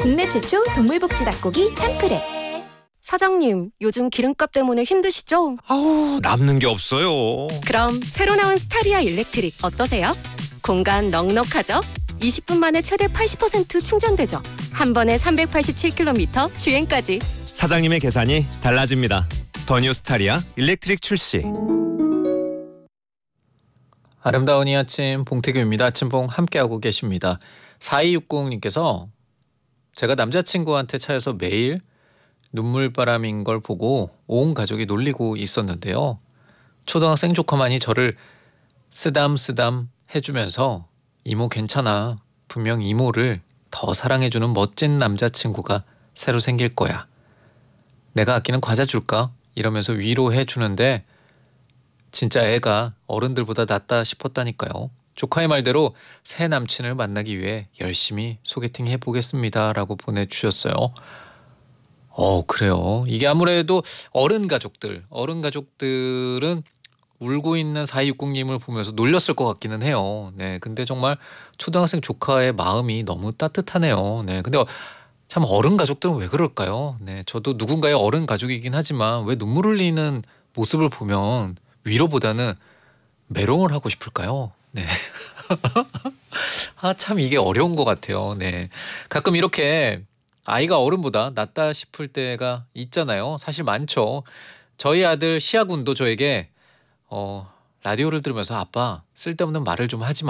국내 최초 동물복지 닭고기 참프레. 사장님, 요즘 기름값 때문에 힘드시죠? 아우, 남는 게 없어요. 그럼 새로 나온 스타리아 일렉트릭 어떠세요? 공간 넉넉하죠? 20분 만에 최대 80% 충전되죠? 한 번에 387km 주행까지. 사장님의 계산이 달라집니다. 더 뉴 스타리아 일렉트릭 출시. 아름다운 이 아침 봉태규입니다. 아침봉 함께하고 계십니다. 4260님께서 제가 남자친구한테 차에서 매일 눈물바람인 걸 보고 온 가족이 놀리고 있었는데요. 초등학생 조카만이 저를 쓰담쓰담 해주면서 이모 괜찮아. 분명 이모를 더 사랑해주는 멋진 남자친구가 새로 생길 거야. 내가 아끼는 과자 줄까? 이러면서 위로해 주는데 진짜 애가 어른들보다 낫다 싶었다니까요. 조카의 말대로 새 남친을 만나기 위해 열심히 소개팅 해보겠습니다 라고 보내주셨어요. 그래요. 이게 아무래도 어른 가족들은 울고 있는 4260님을 보면서 놀렸을 것 같기는 해요. 네, 근데 정말 초등학생 조카의 마음이 너무 따뜻하네요. 네, 근데 참 어른 가족들은 왜 그럴까요? 네, 저도 누군가의 어른 가족이긴 하지만 왜 눈물 흘리는 모습을 보면 위로보다는 메롱을 하고 싶을까요? 네. 참 이게 어려운 것 같아요. 네, 가끔 이렇게 아이가 어른보다 낫다 싶을 때가 있잖아요. 사실 많죠. 저희 아들 시아군도 저에게 라디오를 들으면서 아빠 쓸데없는 말을 좀 하지 마.